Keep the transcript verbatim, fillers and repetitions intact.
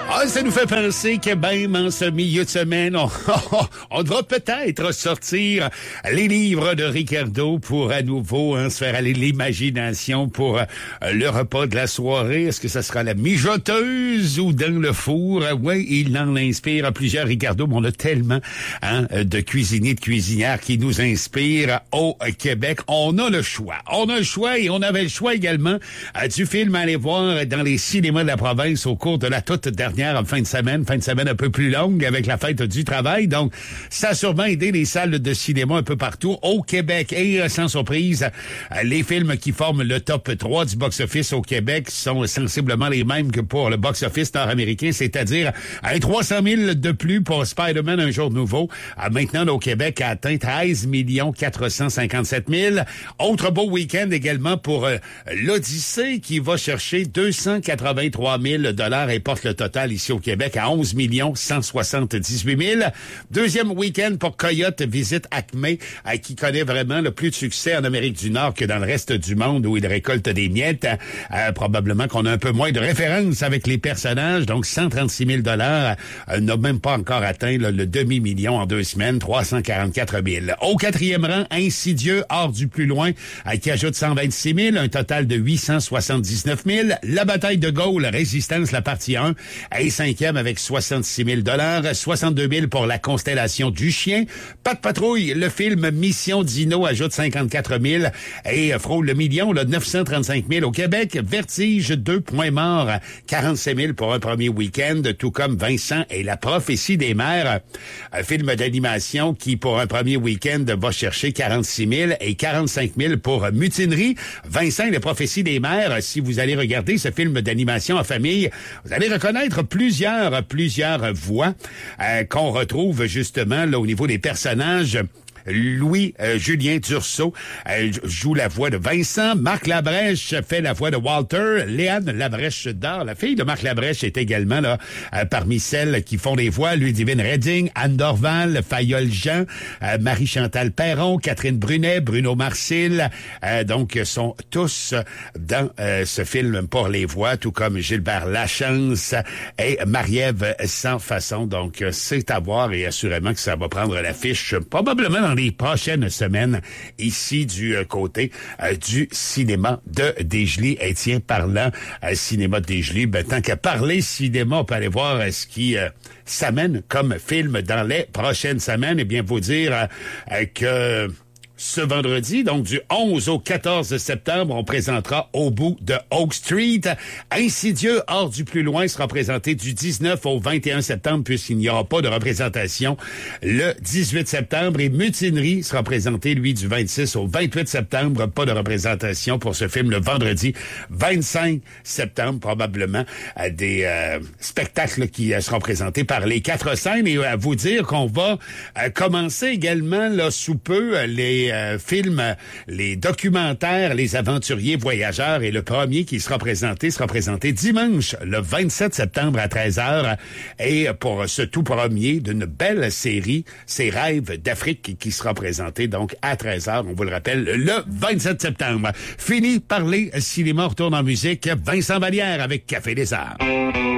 Ah, ça nous fait penser que même en ce milieu de semaine, on, on devra peut-être sortir les livres de Ricardo pour à nouveau hein, se faire aller l'imagination pour euh, le repas de la soirée. Est-ce que ça sera la mijoteuse ou dans le four? Oui, il en inspire plusieurs, Ricardo, mais on a tellement hein, de cuisiniers, de cuisinières qui nous inspirent au Québec. On a le choix. On a le choix et on avait le choix également euh, du film à aller voir dans les cinémas de la province au cours de la toute dernière en fin de semaine, fin de semaine un peu plus longue avec la fête du travail. Donc, ça a sûrement aidé les salles de cinéma un peu partout au Québec. Et sans surprise, les films qui forment le top trois du box-office au Québec sont sensiblement les mêmes que pour le box-office nord-américain, c'est-à-dire un trois cent mille de plus pour Spider-Man Un jour nouveau. Maintenant, au Québec a atteint treize millions quatre cent cinquante-sept mille. Autre beau week-end également pour euh, l'Odyssée qui va chercher deux cent quatre-vingt-trois mille dollars et porte le total ici au Québec à onze millions cent soixante-dix-huit mille. Deuxième week-end pour Coyote visite Acme, euh, qui connaît vraiment le plus de succès en Amérique du Nord que dans le reste du monde où il récolte des miettes. Euh, probablement qu'on a un peu moins de références avec les personnages, donc cent trente-six mille dollars euh, n'a même pas encore atteint là, le demi-million en deux semaines, trois cent quarante-quatre mille. Au quatrième rang, Insidieux, hors du plus loin, euh, qui ajoute cent vingt-six mille, un total de huit cent soixante-dix-neuf mille. La bataille de Gaulle, Résistance, la partie un, et cinquième avec soixante-six mille dollars, soixante-deux mille pour La Constellation du Chien. Pas de patrouille, le film Mission Dino ajoute cinquante-quatre mille et frôle le million, là, neuf cent trente-cinq mille au Québec. Vertige, deux points morts, quarante-cinq mille pour un premier week-end, tout comme Vincent et la prophétie des mers, un film d'animation qui, pour un premier week-end, va chercher quarante-six mille et quarante-cinq mille pour Mutinerie. Vincent et la prophétie des mers, si vous allez regarder ce film d'animation en famille, vous allez reconnaître plusieurs, plusieurs voix euh, qu'on retrouve justement là au niveau des personnages. Louis euh, Julien Dursault euh, joue la voix de Vincent. Marc Labrèche fait la voix de Walter. Léane Labrèche-Dard, la fille de Marc Labrèche, est également là euh, parmi celles qui font les voix. Ludivine Redding, Anne Dorval, Fayolle Jean, euh, Marie-Chantal Perron, Catherine Brunet, Bruno Marcil. Euh, donc, sont tous dans euh, ce film pour les voix, tout comme Gilbert Lachance et Marie-Ève Sans Façon. Donc, c'est à voir et assurément que ça va prendre l'affiche probablement dans les prochaines semaines ici du euh, côté euh, du cinéma de Desjolies. Et tiens, parlant euh, cinéma de Desjolies, ben, tant qu'à parler cinéma, on peut aller voir euh, ce qui euh, s'amène comme film dans les prochaines semaines. Eh bien, vous dire euh, euh, que ce vendredi, donc du onze au quatorze septembre, on présentera Au bout de Oak Street. Insidieux, hors du plus loin, sera présenté du dix-neuf au vingt et un septembre, puisqu'il n'y aura pas de représentation le dix-huit septembre. Et Mutinerie sera présenté, lui, du vingt-six au vingt-huit septembre. Pas de représentation pour ce film le vendredi vingt-cinq septembre, probablement, à des euh, spectacles qui euh, seront présentés par les quatre scènes. Et à vous dire qu'on va euh, commencer également, là, sous peu, les Euh, films, les documentaires, les aventuriers voyageurs, et le premier qui sera présenté sera présenté dimanche, le vingt-sept septembre à treize heures, et pour ce tout premier d'une belle série, C'est Rêves d'Afrique, qui sera présenté donc à treize heures, on vous le rappelle, le vingt-sept septembre. Fini par les cinémas, retourne en musique, Vincent Vallière avec Café des Arts.